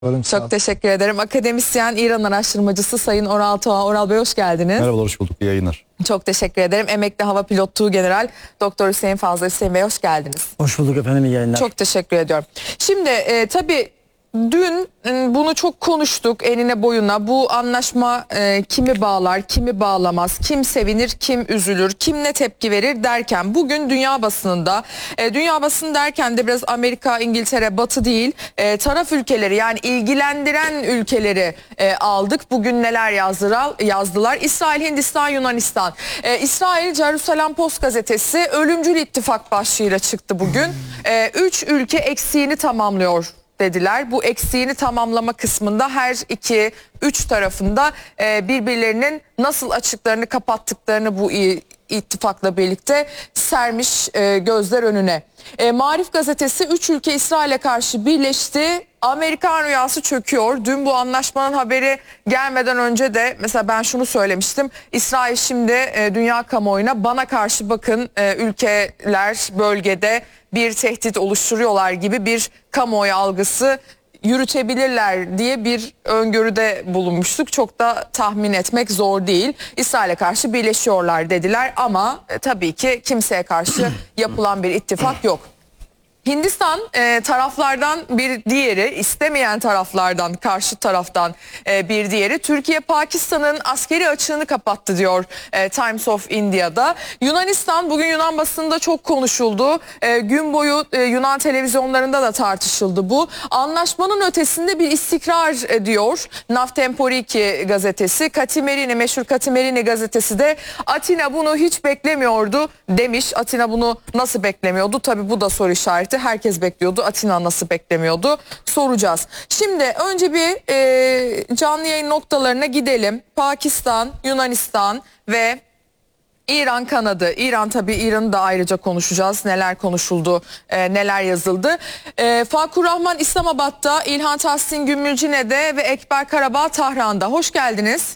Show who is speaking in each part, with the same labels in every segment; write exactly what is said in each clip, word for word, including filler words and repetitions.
Speaker 1: Varım,
Speaker 2: Çok teşekkür ederim. Akademisyen, İran araştırmacısı Sayın Oral Toğa. Oral Bey hoş geldiniz.
Speaker 1: Merhabalar, hoş bulduk. İyi yayınlar.
Speaker 2: Çok teşekkür ederim. Emekli Hava Pilot Tuğgeneral Doktor Hüseyin Fazıl Hüseyin Bey hoş geldiniz.
Speaker 3: Hoş bulduk efendim, iyi yayınlar.
Speaker 2: Çok teşekkür ediyorum. Şimdi e, tabii dün e, bunu çok konuştuk enine boyuna. Bu anlaşma e, kimi bağlar, kimi bağlamaz, kim sevinir, kim üzülür, kim ne tepki verir derken bugün dünya basınında, e, dünya basını derken de biraz Amerika, İngiltere, Batı değil, e, taraf ülkeleri yani ilgilendiren ülkeleri e, aldık. Bugün neler yazdılar? yazdılar. İsrail, Hindistan, Yunanistan. E, İsrail Jerusalem Post gazetesi ölümcül ittifak başlığıyla çıktı bugün. E, üç ülke eksiğini tamamlıyor dediler. Bu eksiğini tamamlama kısmında her iki, üç tarafında e, birbirlerinin nasıl açıklarını kapattıklarını bu ittifakla birlikte sermiş e, gözler önüne. E, Marif gazetesi üç ülke İsrail'e karşı birleşti. Amerikan rüyası çöküyor. Dün bu anlaşmanın haberi gelmeden önce de mesela ben şunu söylemiştim. İsrail şimdi e, dünya kamuoyuna bana karşı bakın e, ülkeler bölgede bir tehdit oluşturuyorlar gibi bir kamuoyu algısı yürütebilirler diye bir öngörüde bulunmuştuk. Çok da tahmin etmek zor değil. İsrail'e karşı birleşiyorlar dediler ama e, tabii ki kimseye karşı yapılan bir ittifak yok. Hindistan e, taraflardan bir diğeri, istemeyen taraflardan, karşı taraftan e, bir diğeri. Türkiye Pakistan'ın askeri açığını kapattı diyor e, Times of India'da. Yunanistan bugün Yunan basında çok konuşuldu. E, gün boyu e, Yunan televizyonlarında da tartışıldı bu. Anlaşmanın ötesinde bir istikrar e, diyor Navtemporiki gazetesi. Katimerini, meşhur Katimerini gazetesi de Atina bunu hiç beklemiyordu demiş. Atina bunu nasıl beklemiyordu? Tabii bu da soru işareti. Herkes bekliyordu. Atina nasıl beklemiyordu? Soracağız. Şimdi önce bir e, canlı yayın noktalarına gidelim. Pakistan, Yunanistan ve İran kanadı. İran tabii İran'ı da ayrıca konuşacağız. Neler konuşuldu, e, neler yazıldı. E, Fakur Rahman İslamabad'da, İlhan Tahsin Gümülcine'de ve Ekber Karabağ Tahran'da. Hoş geldiniz.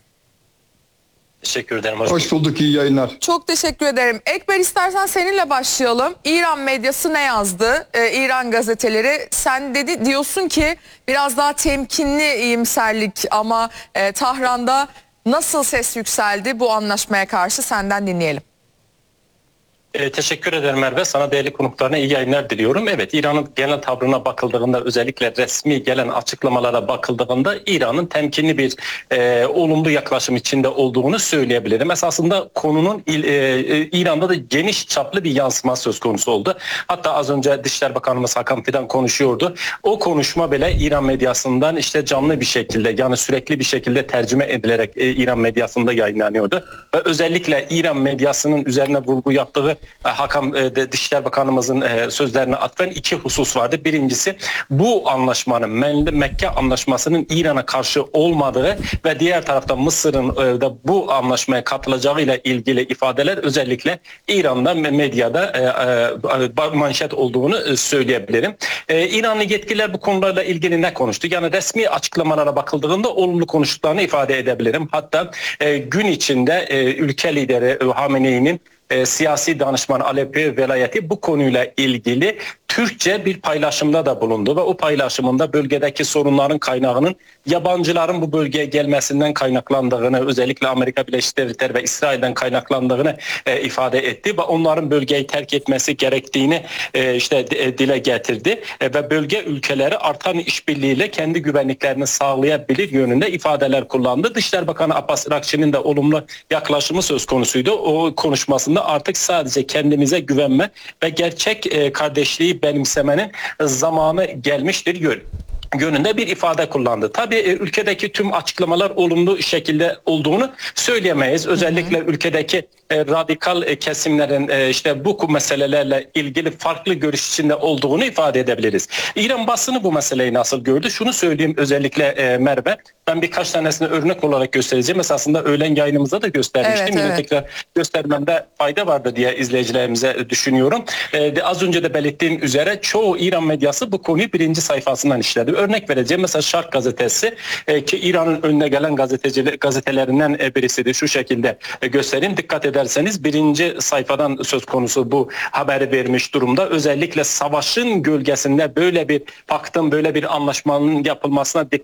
Speaker 4: Teşekkür ederim. Hoş,
Speaker 1: Hoş bulduk, iyi yayınlar.
Speaker 2: Çok teşekkür ederim. Ekber istersen seninle başlayalım. İran medyası ne yazdı? Ee, İran gazeteleri. Sen dedi diyorsun ki biraz daha temkinli iyimserlik ama e, Tahran'da nasıl ses yükseldi bu anlaşmaya karşı senden dinleyelim.
Speaker 4: E, teşekkür ederim Merve. Sana değerli konuklarına iyi yayınlar diliyorum. Evet, İran'ın genel tavrına bakıldığında, özellikle resmi gelen açıklamalara bakıldığında İran'ın temkinli bir e, olumlu yaklaşım içinde olduğunu söyleyebilirim. Esasında konunun il, e, İran'da da geniş çaplı bir yansıma söz konusu oldu. Hatta az önce Dışişleri Bakanımız Hakan Fidan konuşuyordu. O konuşma bile İran medyasından işte canlı bir şekilde, yani sürekli bir şekilde tercüme edilerek e, İran medyasında yayınlanıyordu. Ve özellikle İran medyasının üzerine vurgu yaptığı Hakan Dışişleri Bakanımızın sözlerine atfen iki husus vardı. Birincisi bu anlaşmanın Mekke anlaşmasının İran'a karşı olmadığı ve diğer taraftan Mısır'ın da bu anlaşmaya katılacağıyla ilgili ifadeler özellikle İran'da medyada manşet olduğunu söyleyebilirim. İranlı yetkililer bu konularla ilgili ne konuştu? Yani resmi açıklamalara bakıldığında olumlu konuştuklarını ifade edebilirim. Hatta gün içinde ülke lideri Hamenei'nin E, siyasi danışman Alepi velayeti bu konuyla ilgili Türkçe bir paylaşımda da bulundu ve o paylaşımında bölgedeki sorunların kaynağının yabancıların bu bölgeye gelmesinden kaynaklandığını, özellikle Amerika Birleşik Devletleri ve İsrail'den kaynaklandığını e, ifade etti ve onların bölgeyi terk etmesi gerektiğini e, işte e, dile getirdi e, ve bölge ülkeleri artan işbirliğiyle kendi güvenliklerini sağlayabilir yönünde ifadeler kullandı. Dışişleri Bakanı Abbas Irakçı'nın da olumlu yaklaşımı söz konusuydu. O konuşmasında artık sadece kendimize güvenme ve gerçek e, kardeşliği benimsemenin zamanı gelmiştir yön. Yönünde bir ifade kullandı. Tabii e, ülkedeki tüm açıklamalar olumlu şekilde olduğunu söyleyemeyiz. Özellikle hı hı. ülkedeki e, radikal e, kesimlerin e, işte bu meselelerle ilgili farklı görüş içinde olduğunu ifade edebiliriz. İran basını bu meseleyi nasıl gördü? Şunu söyleyeyim özellikle e, Merve. Ben birkaç tanesini örnek olarak göstereceğim. Esasında öğlen yayınımızda da göstermiştim. Evet, Yine evet. tekrar göstermemde fayda vardı diye izleyicilerimize düşünüyorum. E, de, az önce de belirttiğim üzere çoğu İran medyası bu konuyu birinci sayfasından işledi. örnek vereceğim. Mesela Şark gazetesi e, ki İran'ın önüne gelen gazeteci gazetelerinden e, birisidir. Şu şekilde e, göstereyim. Dikkat ederseniz birinci sayfadan söz konusu bu haberi vermiş durumda. Özellikle savaşın gölgesinde böyle bir paktın, böyle bir anlaşmanın yapılmasına dikkat